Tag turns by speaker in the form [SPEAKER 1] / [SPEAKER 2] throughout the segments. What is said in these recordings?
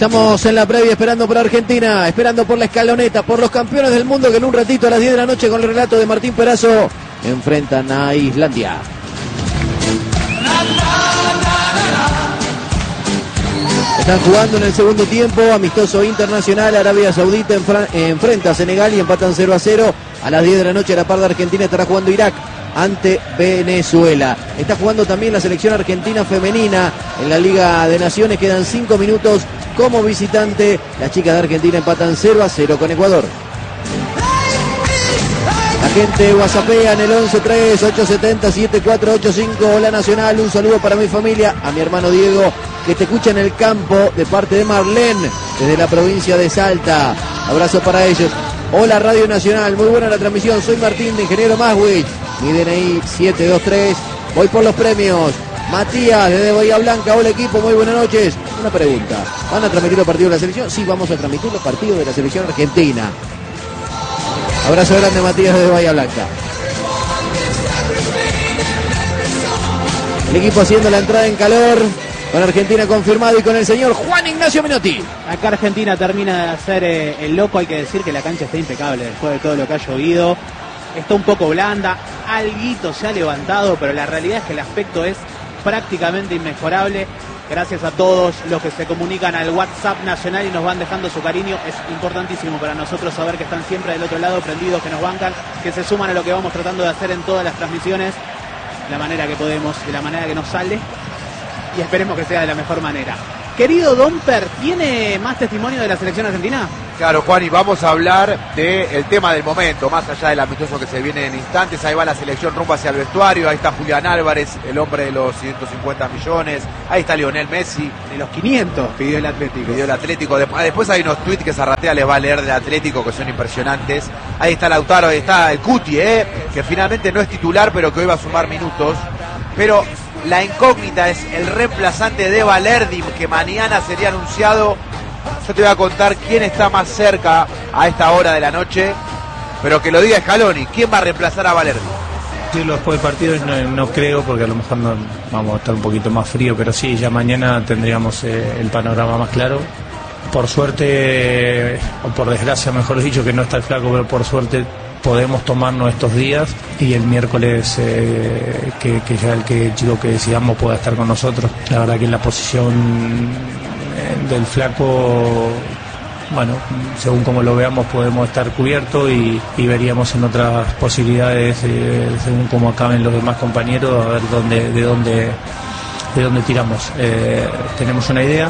[SPEAKER 1] Estamos en la previa esperando por Argentina, esperando por la escaloneta, por los campeones del mundo que en un ratito a las 10 de la noche con el relato de Martín Perazo enfrentan a Islandia. Están jugando en el segundo tiempo, amistoso internacional. Arabia Saudita enfrenta a Senegal y empatan 0-0. A las 10 de la noche a la par de Argentina estará jugando Irak ante Venezuela. Está jugando también la selección argentina femenina en la Liga de Naciones. Quedan 5 minutos como visitante. Las chicas de Argentina empatan 0-0 con Ecuador. La gente whatsappea en el 11-3-870-7485. Hola Nacional, un saludo para mi familia, a mi hermano Diego, que te escucha en el campo, de parte de Marlene, desde la provincia de Salta. Abrazo para ellos. Hola Radio Nacional, muy buena la transmisión. Soy Martín de Ingeniero Maswich. Mi DNI 723. Voy por los premios. Matías desde Bahía Blanca. Hola equipo, muy buenas noches. Una pregunta, ¿van a transmitir los partidos de la selección? Sí, vamos a transmitir los partidos de la selección argentina. Abrazo grande Matías desde Bahía Blanca. El equipo haciendo la entrada en calor, con Argentina confirmado y con el señor Juan Ignacio Menotti.
[SPEAKER 2] Acá Argentina termina de hacer el loco. Hay que decir que la cancha está impecable después de todo lo que ha llovido. Está un poco blanda, alguito se ha levantado, pero la realidad es que el aspecto es prácticamente inmejorable. Gracias a todos los que se comunican al WhatsApp nacional y nos van dejando su cariño. Es importantísimo para nosotros saber que están siempre del otro lado, prendidos, que nos bancan, que se suman a lo que vamos tratando de hacer en todas las transmisiones, de la manera que podemos, de la manera que nos sale, y esperemos que sea de la mejor manera. Querido Domper, ¿tiene más testimonio de la selección argentina?
[SPEAKER 3] Claro, Juan, y vamos a hablar del tema del momento, más allá del amistoso que se viene en instantes. Ahí va la selección rumbo hacia el vestuario, ahí está Julián Álvarez, el hombre de los 150 millones, ahí está Lionel Messi.
[SPEAKER 2] De los 500 pidió el Atlético.
[SPEAKER 3] Después hay unos tweets que Zarratea les va a leer del Atlético que son impresionantes. Ahí está Lautaro, ahí está el Cuti, que finalmente no es titular, pero que hoy va a sumar minutos. Pero la incógnita es el reemplazante de Valerdi, que mañana sería anunciado. Yo te voy a contar quién está más cerca a esta hora de la noche, pero que lo diga Scaloni. ¿Quién va a reemplazar a Valerdi?
[SPEAKER 4] Decirlo después del partido no creo, porque a lo mejor vamos a estar un poquito más frío, pero sí, ya mañana tendríamos el panorama más claro. Por suerte, o por desgracia mejor dicho, que no está el flaco, pero por suerte podemos tomarnos estos días y el miércoles que ya el chico que decidamos pueda estar con nosotros. La verdad que en la posición del flaco, bueno, según como lo veamos podemos estar cubiertos y veríamos en otras posibilidades según como acaben los demás compañeros, a ver de dónde tiramos. Tenemos una idea.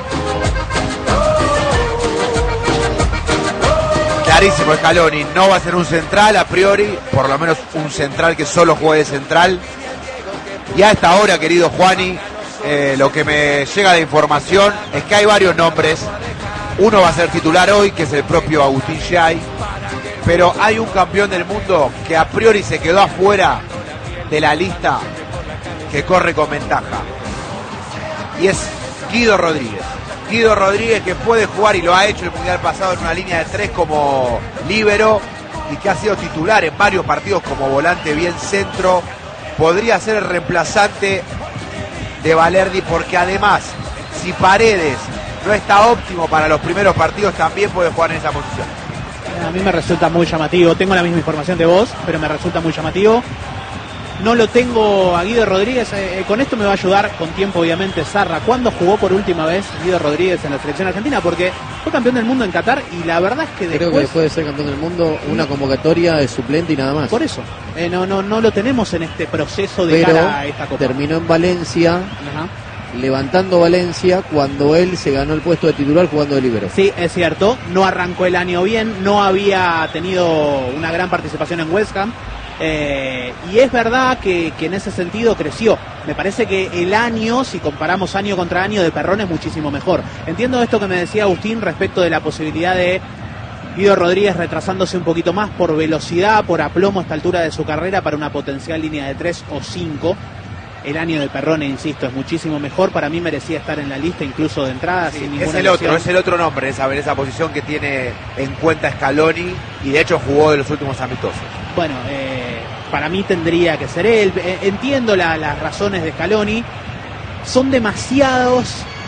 [SPEAKER 3] Clarísimo Scaloni, no va a ser un central a priori, por lo menos un central que solo juegue de central. Y a esta hora, querido Juani, lo que me llega de información es que hay varios nombres. Uno va a ser titular hoy, que es el propio Agustín Xay, pero hay un campeón del mundo que a priori se quedó afuera de la lista, que corre con ventaja, y es Guido Rodríguez. Guido Rodríguez, que puede jugar y lo ha hecho el mundial pasado en una línea de 3 como líbero y que ha sido titular en varios partidos como volante bien centro. Podría ser el reemplazante de Valerdi, porque además, si Paredes no está óptimo para los primeros partidos, también puede jugar en esa posición.
[SPEAKER 2] A mí me resulta muy llamativo. Tengo la misma información de vos, pero me resulta muy llamativo. No lo tengo a Guido Rodríguez. Con esto me va a ayudar con tiempo, obviamente, Zarra. ¿Cuándo jugó por última vez Guido Rodríguez en la selección argentina? Porque fue campeón del mundo en Qatar y la verdad es que
[SPEAKER 1] creo que después de ser campeón del mundo, una convocatoria de suplente y nada más.
[SPEAKER 2] Por eso, no lo tenemos en este proceso de cara a esta Copa.
[SPEAKER 1] Terminó en Valencia. Ajá. Levantando Valencia cuando él se ganó el puesto de titular jugando de líbero.
[SPEAKER 2] Sí, es cierto, no arrancó el año bien, no había tenido una gran participación en West Ham. Y es verdad que en ese sentido creció. Me parece que el año, si comparamos año contra año, de Perrone es muchísimo mejor. Entiendo esto que me decía Agustín respecto de la posibilidad de Guido Rodríguez retrasándose un poquito más por velocidad, por aplomo a esta altura de su carrera para una potencial línea de 3 o 5. El año de Perrone, insisto, es muchísimo mejor. Para mí merecía estar en la lista incluso de entrada,
[SPEAKER 3] sí,
[SPEAKER 2] sin ninguna
[SPEAKER 3] es el otro nombre, esa posición que tiene en cuenta Scaloni, y de hecho jugó de los últimos amistosos.
[SPEAKER 2] Bueno, para mí tendría que ser él. Entiendo las razones de Scaloni. Son demasiados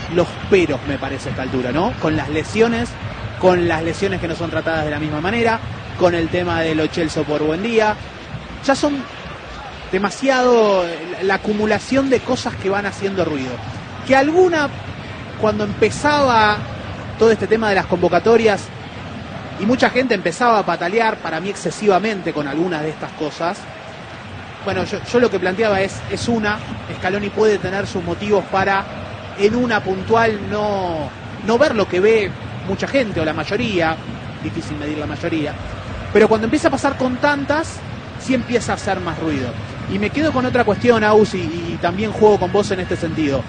[SPEAKER 2] los peros, me parece, a esta altura, ¿no? Con las lesiones que no son tratadas de la misma manera, con el tema de Lo Celso por Buendía. Ya son demasiado la acumulación de cosas que van haciendo ruido. Que alguna, cuando empezaba todo este tema de las convocatorias y mucha gente empezaba a patalear, para mí excesivamente, con algunas de estas cosas, bueno, yo lo que planteaba es Scaloni puede tener sus motivos para, en una puntual, no ver lo que ve mucha gente o la mayoría, difícil medir la mayoría, pero cuando empieza a pasar con tantas, sí empieza a hacer más ruido. Y me quedo con otra cuestión, Aus, y también juego con vos en este sentido.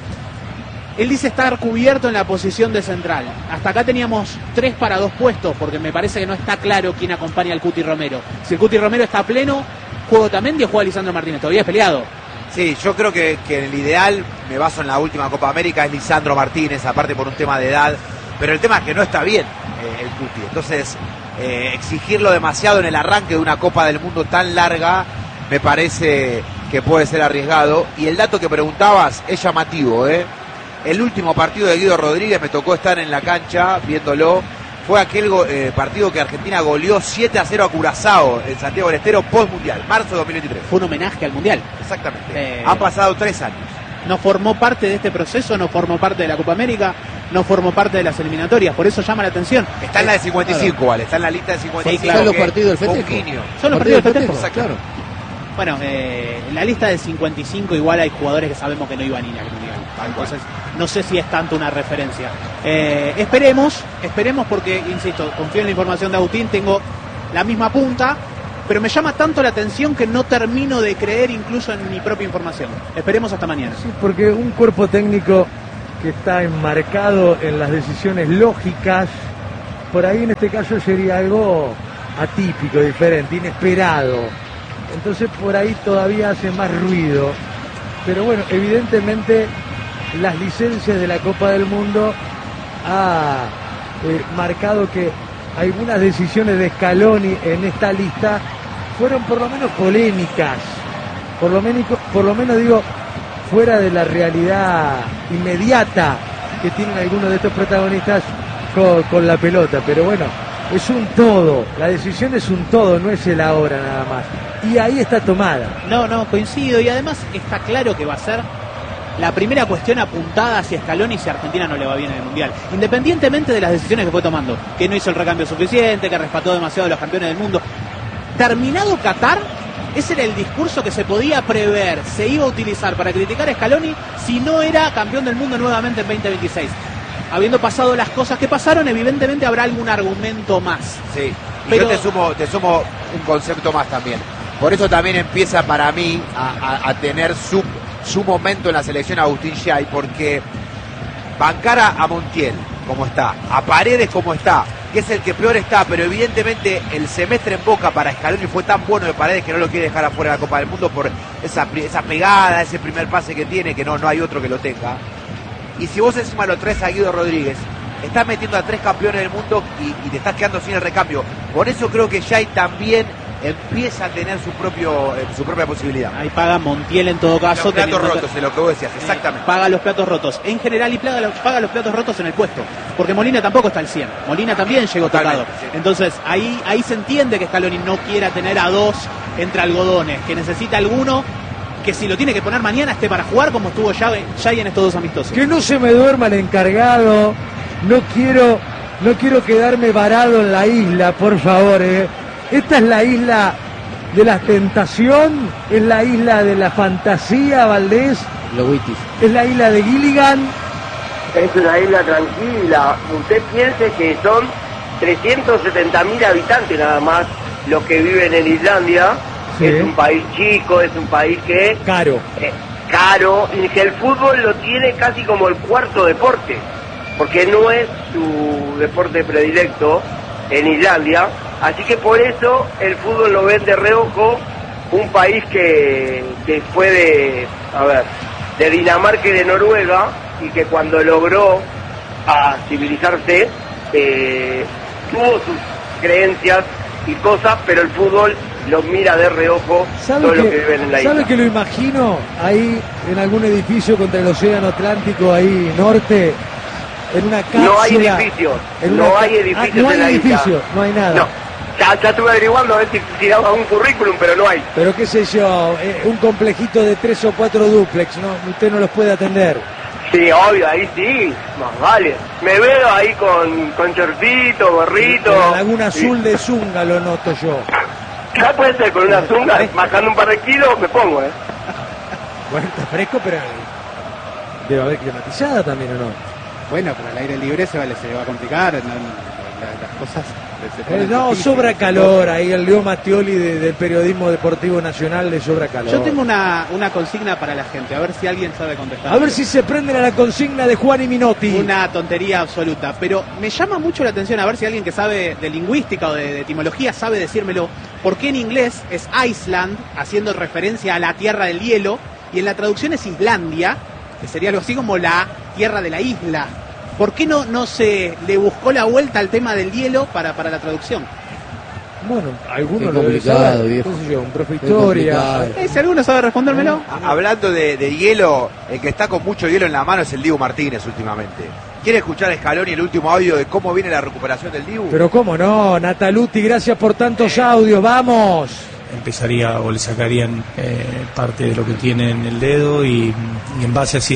[SPEAKER 2] Él dice estar cubierto en la posición de central. Hasta acá teníamos 3 para 2 puestos, porque me parece que no está claro quién acompaña al Cuti Romero. Si el Cuti Romero está a pleno, ¿juega Otamendi o juega Lisandro Martínez? Todavía es peleado.
[SPEAKER 3] Sí, yo creo que en el ideal, me baso en la última Copa América, es Lisandro Martínez, aparte por un tema de edad. Pero el tema es que no está bien el Cuti. Entonces, exigirlo demasiado en el arranque de una Copa del Mundo tan larga, me parece que puede ser arriesgado. Y el dato que preguntabas es llamativo, El último partido de Guido Rodríguez, me tocó estar en la cancha viéndolo, fue aquel partido que Argentina goleó 7-0 a Curazao en Santiago del Estero post-mundial, marzo de 2023.
[SPEAKER 2] Fue un homenaje al Mundial.
[SPEAKER 3] Exactamente. Han pasado 3 años.
[SPEAKER 2] No formó parte de este proceso, no formó parte de la Copa América, no formó parte de las eliminatorias, por eso llama la atención.
[SPEAKER 3] Está en la de 55, claro. Vale, está en la lista de 55.
[SPEAKER 2] Sí, claro.
[SPEAKER 1] Son los partidos del festejo.
[SPEAKER 2] Son los partidos del festejo,
[SPEAKER 1] claro.
[SPEAKER 2] Bueno, en la lista de 55 igual hay jugadores que sabemos que no iban a ir al Mundial. Entonces, no sé si es tanto una referencia. Esperemos porque, insisto, confío en la información de Agustín, tengo la misma punta, pero me llama tanto la atención que no termino de creer incluso en mi propia información. Esperemos hasta mañana.
[SPEAKER 5] Sí, porque un cuerpo técnico que está enmarcado en las decisiones lógicas, por ahí en este caso sería algo atípico, diferente, inesperado. Entonces por ahí todavía hace más ruido. Pero bueno, evidentemente las licencias de la Copa del Mundo ha marcado que algunas decisiones de Scaloni en esta lista fueron por lo menos polémicas, por lo menos digo, fuera de la realidad inmediata que tienen algunos de estos protagonistas con la pelota. Pero bueno, es un todo, la decisión es un todo, no es el ahora nada más. Y ahí está tomada.
[SPEAKER 2] No, coincido, y además está claro que va a ser la primera cuestión apuntada hacia Scaloni si a Argentina no le va bien en el Mundial, independientemente de las decisiones que fue tomando, que no hizo el recambio suficiente, que respetó demasiado a los campeones del mundo. Terminado Qatar, ese era el discurso que se podía prever, se iba a utilizar para criticar a Scaloni si no era campeón del mundo nuevamente en 2026. Habiendo pasado las cosas que pasaron, evidentemente habrá algún argumento más.
[SPEAKER 3] Sí,
[SPEAKER 2] pero
[SPEAKER 3] yo te sumo un concepto más también. Por eso también empieza para mí a tener su momento en la selección Agustín Yay, porque bancar a Montiel como está, a Paredes como está, que es el que peor está, pero evidentemente el semestre en Boca para Scaloni fue tan bueno de Paredes que no lo quiere dejar afuera de la Copa del Mundo por esa pegada, ese primer pase que tiene, que no hay otro que lo tenga. Y si vos encima lo traes a Guido Rodríguez, estás metiendo a 3 campeones del mundo y te estás quedando sin el recambio. Por eso creo que Yay también empieza a tener su propia posibilidad.
[SPEAKER 2] Ahí paga Montiel en todo caso.
[SPEAKER 3] Los platos rotos, es lo que vos decías, exactamente.
[SPEAKER 2] Paga los platos rotos en general y paga los platos rotos en el puesto, porque Molina tampoco está al 100. Molina también llegó tocado. Sí. Entonces ahí se entiende que Scaloni no quiera tener a 2 entre algodones, que necesita alguno que si lo tiene que poner mañana esté para jugar como estuvo Yay en estos 2 amistosos.
[SPEAKER 5] Que no se me duerma el encargado, no quiero quedarme varado en la isla, por favor. Esta es la isla de la tentación, es la isla de la fantasía, Valdés, es la isla de Gilligan.
[SPEAKER 6] Es una isla tranquila. Usted piense que son 370.000 habitantes nada más los que viven en Islandia. Sí. Es un país chico, es un país que...
[SPEAKER 5] Caro,
[SPEAKER 6] y que el fútbol lo tiene casi como el cuarto deporte, porque no es su deporte predilecto en Islandia. Así que por eso el fútbol lo ven de reojo, un país que fue de Dinamarca y de Noruega, y que cuando logró civilizarse, tuvo sus creencias y cosas, pero el fútbol los mira de reojo todo lo que viven en la isla.
[SPEAKER 5] ¿Sabe que lo imagino ahí en algún edificio contra el océano Atlántico, ahí norte, en una cápsula?
[SPEAKER 6] No hay edificios, no hay edificios
[SPEAKER 5] no hay
[SPEAKER 6] en la isla.
[SPEAKER 5] edificio, no hay nada.
[SPEAKER 6] No, ya estuve averiguando a ver si daba un currículum, pero no hay.
[SPEAKER 5] Pero qué sé yo, un complejito de 3 o 4 dúplex, ¿no? Usted no los puede atender.
[SPEAKER 6] Sí, obvio, ahí sí, más vale. Me veo ahí con shortcito, gorrito.
[SPEAKER 5] En la Laguna
[SPEAKER 6] Sí.
[SPEAKER 5] Azul de Zunga lo noto yo.
[SPEAKER 6] Ya puede ser, con una zunga, bajando un par de kilos, me pongo,
[SPEAKER 5] Bueno, está fresco, pero debe haber climatizada también, ¿o no?
[SPEAKER 2] Bueno, pero al aire libre se va a complicar, las cosas... se ponen
[SPEAKER 5] No,
[SPEAKER 2] difíciles.
[SPEAKER 5] sobra calor ahí, el Leo Mattioli del periodismo deportivo nacional le sobra calor.
[SPEAKER 2] Yo tengo una consigna para la gente, a ver si alguien sabe contestar.
[SPEAKER 5] A ver si se prenden a la consigna de Juan y Minotti.
[SPEAKER 2] Una tontería absoluta, pero me llama mucho la atención, a ver si alguien que sabe de lingüística o de etimología sabe decírmelo, por qué en inglés es Iceland, haciendo referencia a la tierra del hielo, y en la traducción es Islandia, que sería algo así como la tierra de la isla. ¿Por qué no se le buscó la vuelta al tema del hielo para la traducción?
[SPEAKER 5] Bueno, alguno
[SPEAKER 1] Qué
[SPEAKER 5] lo debe
[SPEAKER 1] complicado,
[SPEAKER 5] saber.
[SPEAKER 1] viejo.
[SPEAKER 5] ¿Qué sé yo? Un profe de
[SPEAKER 1] Qué
[SPEAKER 5] historia.
[SPEAKER 1] complicado.
[SPEAKER 2] Si alguno sabe respondérmelo.
[SPEAKER 3] Hablando de hielo, el que está con mucho hielo en la mano es el Dibu Martínez últimamente. ¿Quiere escuchar a Scaloni el último audio de cómo viene la recuperación del Dibu?
[SPEAKER 5] Pero cómo no, Nataluti, gracias por tantos audios, vamos.
[SPEAKER 4] Empezaría o le sacarían parte de lo que tiene en el dedo y en base a si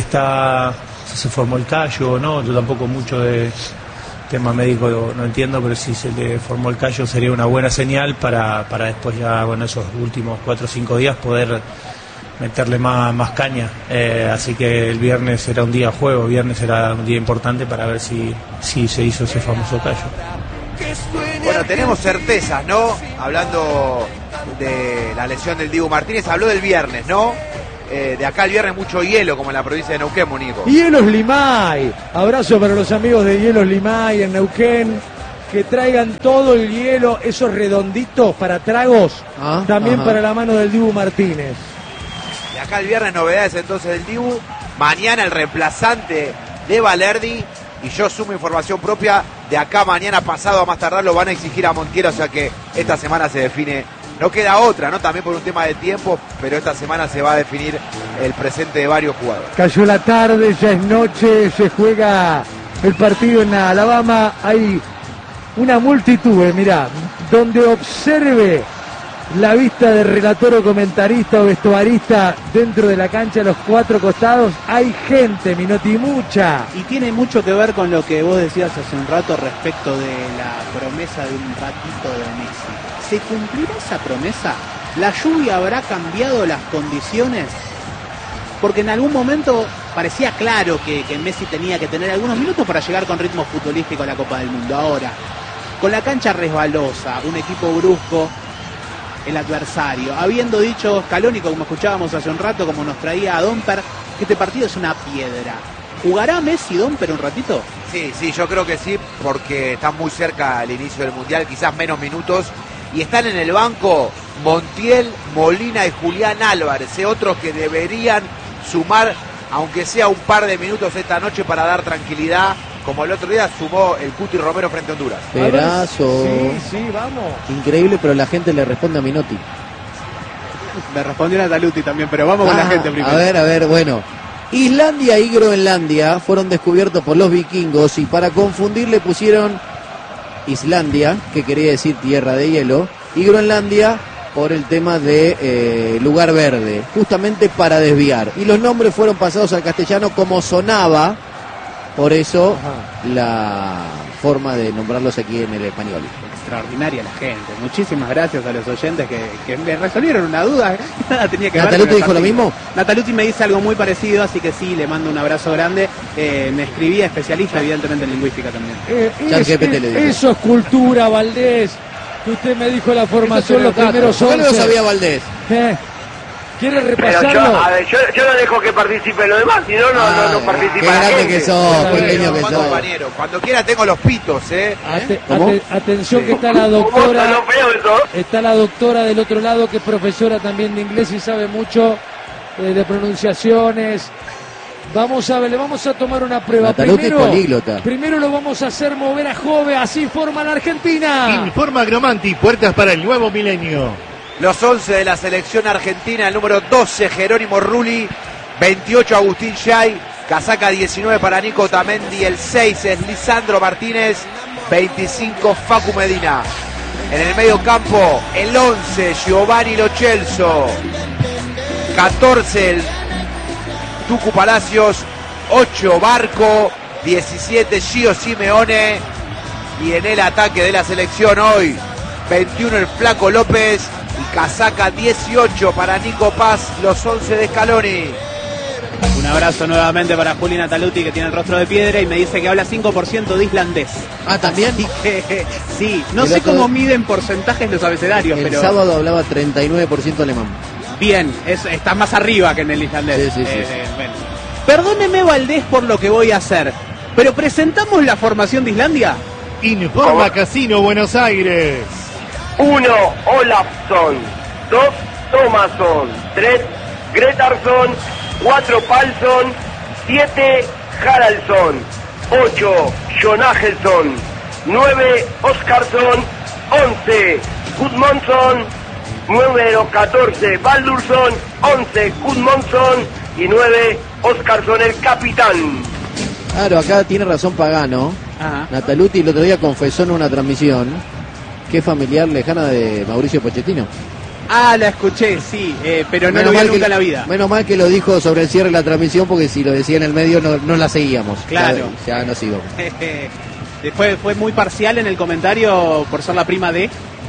[SPEAKER 4] se formó el callo o no, yo tampoco mucho de tema médico no entiendo, pero si se le formó el callo sería una buena señal para después ya, bueno, esos últimos 4 o 5 días poder meterle más caña, así que el viernes será un día juego, viernes será un día importante para ver si se hizo ese famoso callo.
[SPEAKER 3] Bueno, tenemos certezas, ¿no? Hablando de la lesión del Dibu Martínez, habló del viernes, ¿no? De acá el viernes mucho hielo, como en la provincia de Neuquén, Monico.
[SPEAKER 5] Hielos Limay, abrazo para los amigos de Hielos Limay en Neuquén, que traigan todo el hielo, esos redonditos para tragos, también
[SPEAKER 1] ajá.
[SPEAKER 5] para la mano del Dibu Martínez.
[SPEAKER 3] Y acá el viernes novedades entonces del Dibu, mañana el reemplazante de Valerdi, y yo sumo información propia, de acá mañana pasado a más tardar lo van a exigir a Montiel, o sea que esta semana se define. No queda otra, ¿no? También por un tema de tiempo, pero esta semana se va a definir el presente de varios jugadores.
[SPEAKER 5] Cayó la tarde, ya es noche, se juega el partido en Alabama. Hay una multitud, mirá, donde observe la vista de relator o comentarista o vestuarista dentro de la cancha a los 4 costados. Hay gente, Minotti, mucha.
[SPEAKER 2] Y tiene mucho que ver con lo que vos decías hace un rato respecto de la promesa de un ratito de Messi. ¿Se cumplirá esa promesa? ¿La lluvia habrá cambiado las condiciones? Porque en algún momento parecía claro que Messi tenía que tener algunos minutos para llegar con ritmo futbolístico a la Copa del Mundo. Ahora, con la cancha resbalosa, un equipo brusco, el adversario, habiendo dicho Scaloni, como escuchábamos hace un rato, como nos traía a Domper, que este partido es una piedra. ¿Jugará Messi Domper un ratito?
[SPEAKER 3] Sí, yo creo que sí, porque están muy cerca al inicio del Mundial, quizás menos minutos, y están en el banco Montiel, Molina y Julián Álvarez, otros que deberían sumar, aunque sea un par de minutos esta noche para dar tranquilidad, como el otro día sumó el Cuti Romero frente a Honduras.
[SPEAKER 1] Perazo.
[SPEAKER 5] Sí, vamos.
[SPEAKER 1] Increíble, pero la gente le responde a Minotti.
[SPEAKER 2] Me respondió Nataluti también, pero vamos con la gente primero.
[SPEAKER 1] A ver, bueno. Islandia y Groenlandia fueron descubiertos por los vikingos y para confundir le pusieron Islandia, que quería decir tierra de hielo, y Groenlandia por el tema de lugar verde, justamente para desviar. Y los nombres fueron pasados al castellano como sonaba, por eso la forma de nombrarlos aquí en el español.
[SPEAKER 2] Extraordinaria la gente. Muchísimas gracias a los oyentes que me resolvieron una duda. Nada tenía que ver.
[SPEAKER 1] ¿Nataluti dijo lo mismo?
[SPEAKER 2] Nataluti me dice algo muy parecido, así que sí, le mando un abrazo grande. Me escribía especialista, evidentemente, en lingüística también.
[SPEAKER 5] Eso es cultura, Valdés. Que usted me dijo la formación, los primeros 11.
[SPEAKER 1] ¿Por qué no lo sabía Valdés?
[SPEAKER 5] ¿Quiere
[SPEAKER 6] Pero
[SPEAKER 5] repasarlo?
[SPEAKER 6] yo no dejo que participe lo demás, si no, no participa
[SPEAKER 1] qué
[SPEAKER 6] la
[SPEAKER 1] grande
[SPEAKER 6] gente.
[SPEAKER 1] que sos, pequeño que sos.
[SPEAKER 3] Compañero, cuando quiera tengo los pitos,
[SPEAKER 5] Atención que está la
[SPEAKER 6] ¿Cómo
[SPEAKER 5] doctora.
[SPEAKER 6] no feo eso?
[SPEAKER 5] Está la doctora del otro lado, que es profesora también de inglés y sabe mucho de pronunciaciones. Vamos a ver, le vamos a tomar una prueba.
[SPEAKER 1] Nataluti es políglota.
[SPEAKER 5] Primero lo vamos a hacer mover a Jove, así forma la Argentina.
[SPEAKER 7] Informa Agromanti, puertas para el nuevo milenio.
[SPEAKER 3] Los 11 de la selección argentina, el número 12 Jerónimo Rulli, 28 Agustín Yay, casaca 19 para Nico Otamendi, el 6 es Lisandro Martínez, 25 Facu Medina. En el medio campo, el 11 Giovanni Lo Celso, 14 el Tucu Palacios, 8 Barco, 17 Gio Simeone, y en el ataque de la selección hoy, 21 el Flaco López y casaca 18 para Nico Paz, los 11 de Scaloni.
[SPEAKER 2] Un abrazo nuevamente para Juli Nataluti, que tiene el rostro de piedra y me dice que habla 5% de islandés.
[SPEAKER 1] Ah, ¿también?
[SPEAKER 2] Así que, sí, no
[SPEAKER 1] El
[SPEAKER 2] sé
[SPEAKER 1] otro-
[SPEAKER 2] cómo miden porcentajes los abecedarios,
[SPEAKER 1] El
[SPEAKER 2] pero
[SPEAKER 1] sábado hablaba 39% alemán.
[SPEAKER 2] bien, está más arriba que en el islandés.
[SPEAKER 1] Sí, sí, sí.
[SPEAKER 2] Bueno. Perdóneme, Valdés, por lo que voy a hacer, pero ¿presentamos la formación de Islandia?
[SPEAKER 7] Informa Casino Buenos Aires.
[SPEAKER 6] 1 Olafsson, 2 Thomasson, 3 Gretarsson, 4 Palsson, 7 Haraldsson, 8 Jonagelson, 9 Oskarsson, 11 Gudmundsson, número 14 Baldursson, 11 Gudmundsson y 9 Oskarsson, el capitán.
[SPEAKER 1] Claro, acá tiene razón Pagano.
[SPEAKER 2] Ajá.
[SPEAKER 1] Nataluti el otro día confesó en una transmisión que es familiar lejana de Mauricio Pochettino.
[SPEAKER 2] Ah, la escuché, sí, pero no lo vi nunca en la vida.
[SPEAKER 1] Menos mal que lo dijo sobre el cierre de la transmisión, porque si lo decía en el medio no la seguíamos.
[SPEAKER 2] Claro.
[SPEAKER 1] Ya no sigo.
[SPEAKER 2] Fue muy parcial en el comentario por ser la prima de...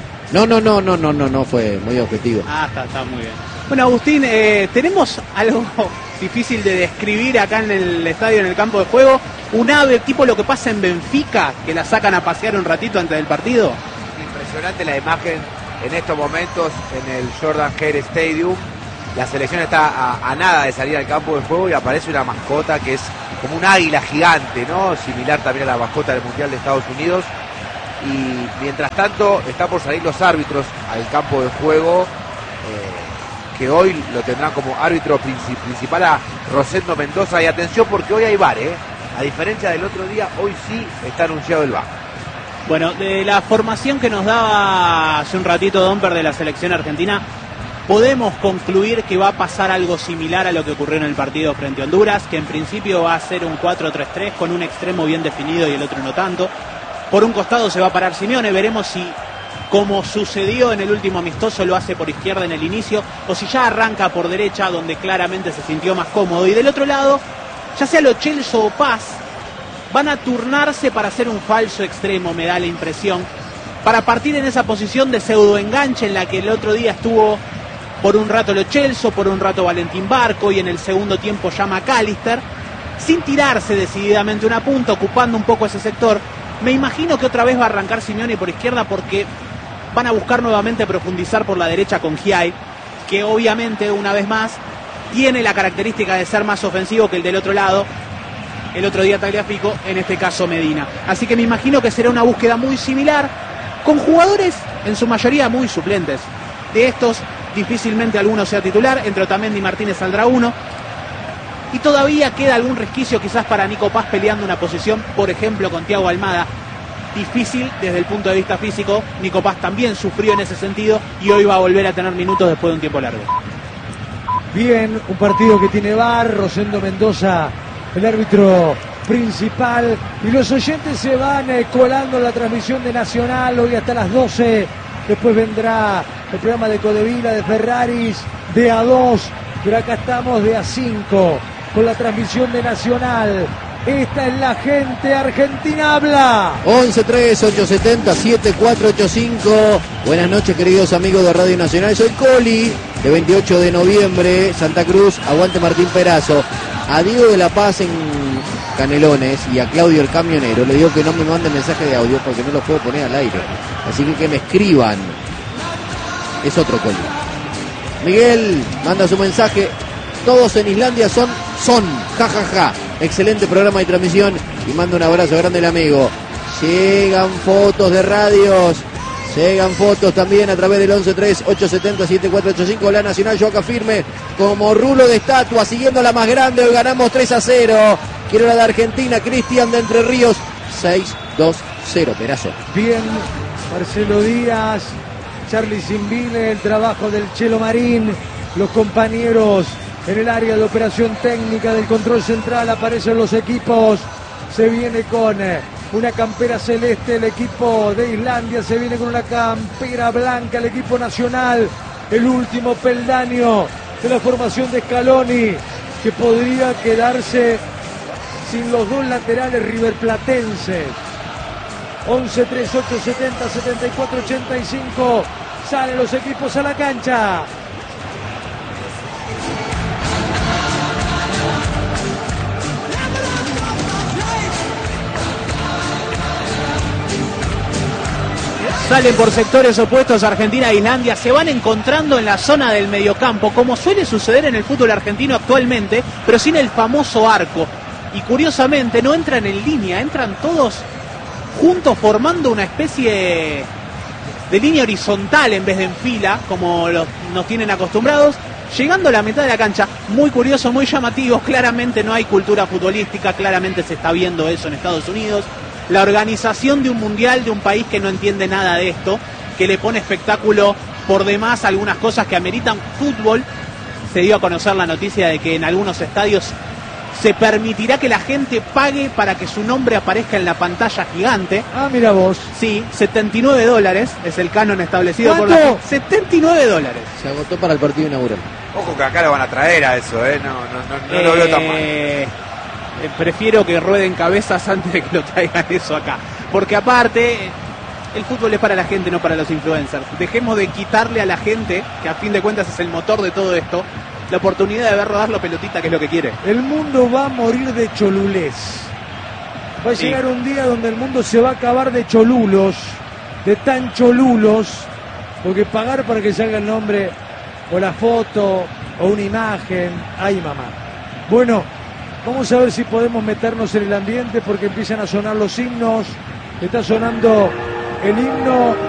[SPEAKER 1] No, fue muy objetivo.
[SPEAKER 2] Ah, está muy bien. Bueno, Agustín, tenemos algo difícil de describir acá en el estadio, en el campo de juego. Un ave tipo lo que pasa en Benfica, que la sacan a pasear un ratito antes del partido.
[SPEAKER 3] Impresionante la imagen en estos momentos en el Jordan Hare Stadium. La selección está a nada de salir al campo de juego y aparece una mascota que es como un águila gigante, ¿no? Similar también a la mascota del Mundial de Estados Unidos. Y mientras tanto están por salir los árbitros al campo de juego, que hoy lo tendrán como árbitro principal a Rosendo Mendoza. Y atención, porque hoy hay VAR, a diferencia del otro día, hoy sí está anunciado el VAR.
[SPEAKER 2] Bueno, de la formación que nos daba hace un ratito Domper de la selección argentina, podemos concluir que va a pasar algo similar a lo que ocurrió en el partido frente a Honduras, que en principio va a ser un 4-3-3 con un extremo bien definido y el otro no tanto. Por un costado se va a parar Simeone, veremos si, como sucedió en el último amistoso, lo hace por izquierda en el inicio, o si ya arranca por derecha, donde claramente se sintió más cómodo. Y del otro lado, ya sea Lo Celso o Paz, van a turnarse para hacer un falso extremo, me da la impresión, para partir en esa posición de pseudo enganche en la que el otro día estuvo por un rato Lo Celso, por un rato Valentín Barco y en el segundo tiempo ya McAllister, sin tirarse decididamente una punta, ocupando un poco ese sector. Me imagino que otra vez va a arrancar Simeone por izquierda porque van a buscar nuevamente profundizar por la derecha con Giai, que obviamente, una vez más, tiene la característica de ser más ofensivo que el del otro lado. El otro día Tagliafico, en este caso Medina. Así que me imagino que será una búsqueda muy similar, con jugadores en su mayoría muy suplentes. De estos, difícilmente alguno sea titular, entre Otamendi y Martínez saldrá uno. Y todavía queda algún resquicio quizás para Nico Paz peleando una posición, por ejemplo, con Thiago Almada. Difícil desde el punto de vista físico. Nico Paz también sufrió en ese sentido y hoy va a volver a tener minutos después de un tiempo largo.
[SPEAKER 5] Bien, un partido que tiene VAR, Rosendo Mendoza, el árbitro principal, y los oyentes se van colando en la transmisión de Nacional, hoy hasta las 12, después vendrá el programa de Codevila, de Ferraris, de A2, pero acá estamos de A5, con la transmisión de Nacional. Esta es la gente argentina habla.
[SPEAKER 1] 11-3-870-7485. Buenas noches, queridos amigos de Radio Nacional. Soy Coli, de 28 de noviembre, Santa Cruz. Aguante Martín Perazo. A Diego de la Paz en Canelones y a Claudio el camionero le digo que no me manden mensaje de audio porque no los puedo poner al aire. Así que me escriban. Es otro Coli. Miguel manda su mensaje. Todos en Islandia son, jajaja. Excelente programa y transmisión. Y manda un abrazo grande al amigo. Llegan fotos de radios. Llegan fotos también a través del 11-3-870-7485. La Nacional, yo acá firme como rulo de estatua, siguiendo la más grande. Hoy ganamos 3-0. Quiero la de Argentina, Cristian de Entre Ríos. 6-2-0, Perazo.
[SPEAKER 5] Bien, Marcelo Díaz. Charlie Simbile, el trabajo del Chelo Marín, los compañeros en el área de operación técnica del control central, aparecen los equipos, se viene con una campera celeste el equipo de Islandia, se viene con una campera blanca el equipo nacional, el último peldaño de la formación de Scaloni, que podría quedarse sin los dos laterales riverplatenses. 11, 3, 8, 70, 74, 85, salen los equipos a la cancha.
[SPEAKER 2] Salen por sectores opuestos Argentina e Islandia, se van encontrando en la zona del mediocampo, como suele suceder en el fútbol argentino actualmente, pero sin el famoso arco. Y curiosamente no entran en línea, entran todos juntos formando una especie de línea horizontal en vez de en fila, como nos tienen acostumbrados, llegando a la mitad de la cancha. Muy curioso, muy llamativo, claramente no hay cultura futbolística, claramente se está viendo eso en Estados Unidos. La organización de un mundial de un país que no entiende nada de esto, que le pone espectáculo por demás a algunas cosas que ameritan fútbol. Se dio a conocer la noticia de que en algunos estadios se permitirá que la gente pague para que su nombre aparezca en la pantalla gigante.
[SPEAKER 5] Ah, mira vos.
[SPEAKER 2] Sí, $79 es el canon establecido por
[SPEAKER 5] ¿Cuánto?
[SPEAKER 2] la $79.
[SPEAKER 1] Se agotó para el partido inaugural.
[SPEAKER 3] Ojo que acá lo van a traer a eso, no lo veo tan mal.
[SPEAKER 2] Prefiero que rueden cabezas antes de que lo traigan eso acá. Porque aparte, el fútbol es para la gente, no para los influencers. Dejemos de quitarle a la gente, que a fin de cuentas es el motor de todo esto, la oportunidad de ver rodar la pelotita, que es lo que quiere.
[SPEAKER 5] El mundo va a morir de cholulés. Va a llegar un día donde el mundo se va a acabar de cholulos, de tan cholulos, porque pagar para que salga el nombre o la foto o una imagen, ay mamá. Bueno, vamos a ver si podemos meternos en el ambiente porque empiezan a sonar los himnos. Está sonando el himno